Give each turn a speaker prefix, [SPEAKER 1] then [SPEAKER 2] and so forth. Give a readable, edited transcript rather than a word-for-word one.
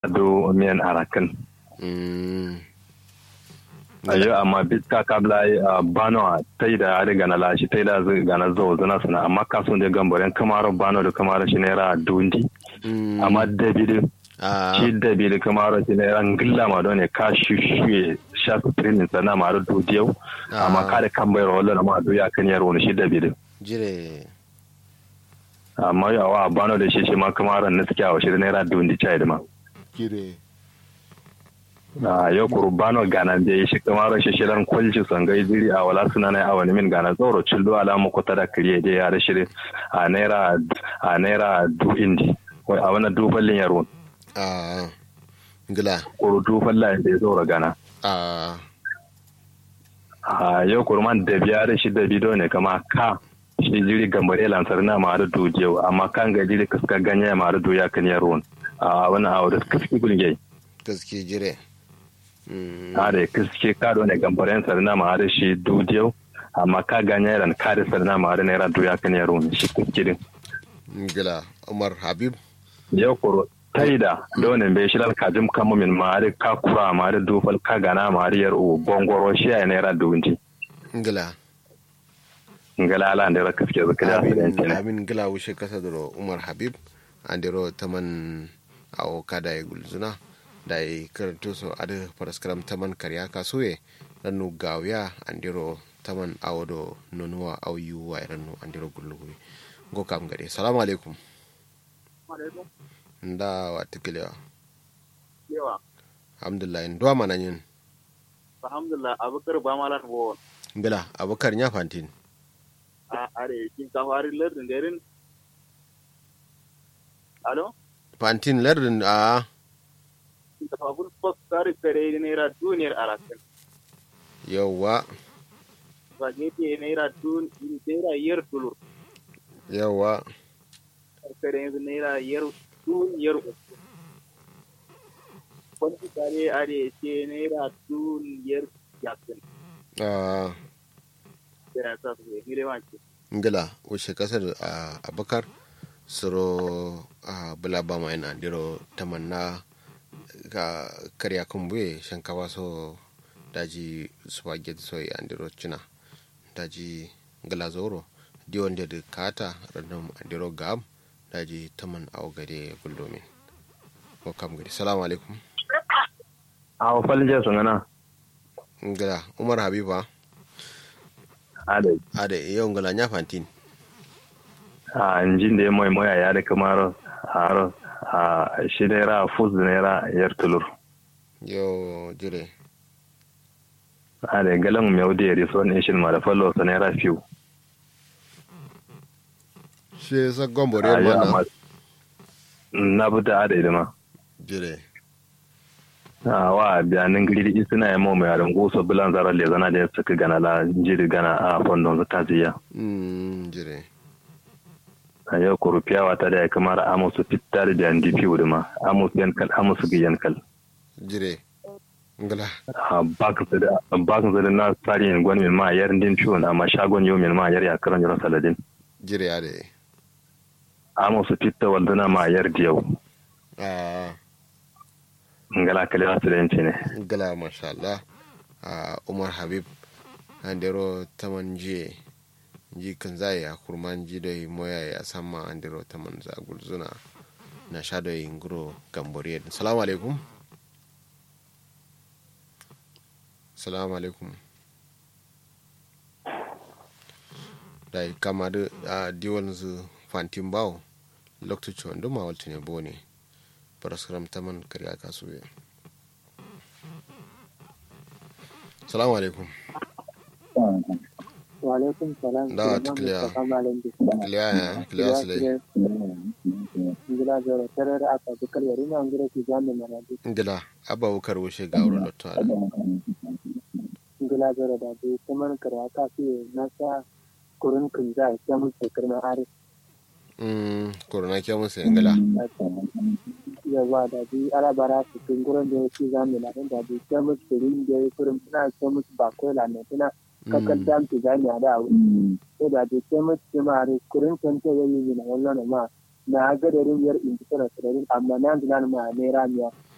[SPEAKER 1] do miyan arakan ayo amma bitka kabla bano tai da ada gana lashi tai da zai gana zo zana sana amma kasun da gamboren kamaro bano da kamaro shi naira dundi amma dabidu shi dabidu kamaro shi naira ngilla ma don ne ka shuye sha training sana ma do dudiyau amma ka da kan bayar wallan ma do ya kan yaro shi dabidu
[SPEAKER 2] jire
[SPEAKER 1] amma yawa bano da shi ma kamaron na suke a shi naira dundi chai da ma
[SPEAKER 2] jire
[SPEAKER 1] yau kurbano gana da shi kamar shi shirin kwalci sangai jiri a wala suna na awani min gana tsoro cildo alamu kuta da kiriye da ya rashi a naira du indi wai a wani duballin yaro
[SPEAKER 2] gila
[SPEAKER 1] kuru duballin da ya tsoro gana yau kurman da biya da shi da bido ne kama ka shi jiri gambare lansar na ma'ar dujiyau amma kan ga jiri kaska ganye ma'ar duya kan yaro a wani awo da kaski gulgai
[SPEAKER 2] gaske jire
[SPEAKER 1] are kiske kado ne gambaren sarna ma are shi dudiyau amma ka ganye ran kare sarna ma are naira duya kan yaro shi kiskirin
[SPEAKER 2] gila Umar Habib
[SPEAKER 1] yau koro taida dole be shi dal kajim kamo min ma are ka kura ma are dufal ka gana ma are yar u bongoro shi ay naira dunji
[SPEAKER 2] gila
[SPEAKER 1] ala ndera kiske zakala
[SPEAKER 2] amin gila wushe kasa dro Umar Habib andero taman awo kada e gulzuna dai karanto so ada paraskram taman karya kasuye rannu gawya andiro taman awodo nonuwa awu wa rannu andiro gulluwi go kam gade assalamu alaikum nda watikelewa
[SPEAKER 3] yawa
[SPEAKER 2] alhamdulillah ndo mananyin
[SPEAKER 3] alhamdulillah abukar ba malan bo
[SPEAKER 2] ngala abukar nya fantin
[SPEAKER 3] are kin kawari lardin derin alo
[SPEAKER 2] fantin lardin
[SPEAKER 3] tafagul postari fere naira duniyar arakan
[SPEAKER 2] yawa
[SPEAKER 3] spaghetti naira naira yar dulur
[SPEAKER 2] yawa
[SPEAKER 3] fere naira yar duniyar kwanti kare are ce naira duniyar yakin ya sa su gire wanke
[SPEAKER 2] ngala wuce kasar abakar suro bulaba mai na diro tamanna ga karya kumbuye shankawa so daji spaghetti so andiro china daji glazoro diwon da kata random andiro gam daji taman awgade guldomin ko kam gadi assalamu alaikum
[SPEAKER 1] aw falje sungana
[SPEAKER 2] ngala Umar Habiba ade yau ngala nya fantin
[SPEAKER 1] injin da mai moya ya da kamar haro shi naira fus naira yar tulur
[SPEAKER 2] yo jire
[SPEAKER 1] da galan mai wudi ya riso nation ma da fallo sa naira fiu
[SPEAKER 2] shi sa gombore mana
[SPEAKER 1] na buta da ma
[SPEAKER 2] jire
[SPEAKER 1] wa biyanin gidi suna yi mai yaran goso bilan zarar le zana da ya suka gana la jiri gana a fondon ta jiya
[SPEAKER 2] jire
[SPEAKER 1] a yau kurufiya wata da ya kamar amusu fitar da yan dipi wuduma amusu yankal amusu ga yankal
[SPEAKER 2] jire ngala
[SPEAKER 1] bakin su da na tsari yin gwani min ma yar din ciwon amma shagon yau min ma yar ya karan jiran saladin
[SPEAKER 2] jire ya da
[SPEAKER 1] amusu fitar walduna ma yar da yau ngala kalewa su da yanci ne
[SPEAKER 2] ngala masha Allah Umar Habib andero taman jiye ji kan zai a kurman ji da moya ya sama andero taman za gulzuna na sha da inguro gambore assalamu alaikum assalamu alaikum dai kama da diwan zu fantin bawo lokacin wanda ma waltine bone paraskram taman karya kasuwe assalamu alaikum
[SPEAKER 4] wa alaikum salam
[SPEAKER 2] da tukliya kliya sile
[SPEAKER 4] ngila joro tarar aka bukar yari na ngira ki jamme marabi
[SPEAKER 2] ngila abba bukar wushe ga wurin lotto
[SPEAKER 4] ngila joro da bi taman karya kasuwe na sa kurun kunza ya mun sekar na are
[SPEAKER 2] kuruna ke mun sai ngila
[SPEAKER 4] yawa da bi alabara su kunguran da yake zamu na da bi ta mun kurin da yake kurin tana ta mun ba ko la ne tana kakal dam ti gani ada sai da bi ta mun ma are kurin kan ta yayi na wannan ma na ga da rin yar in tsara tsare amma nan dinan ma ne ramiya